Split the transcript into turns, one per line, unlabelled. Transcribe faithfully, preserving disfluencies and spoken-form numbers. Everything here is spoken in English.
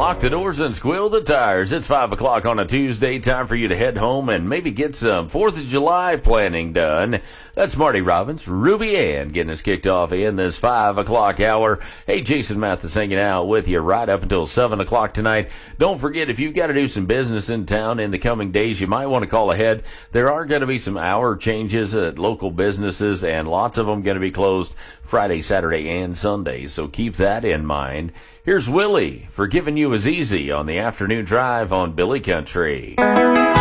lock the doors and squeal the tires. It's five o'clock on a Tuesday. Time for you to head home and maybe get some fourth of July planning done. That's Marty Robbins, Ruby Ann, getting us kicked off in this five o'clock hour. Hey, Jason Mathis hanging out with you right up until seven o'clock tonight. Don't forget, if you've got to do some business in town in the coming days, you might want to call ahead. There are going to be some hour changes at local businesses, and lots of them going to be closed Friday, Saturday, and Sunday. So keep that in mind. Here's Willie, Forgiving You Is Easy on the afternoon drive on Billy Country.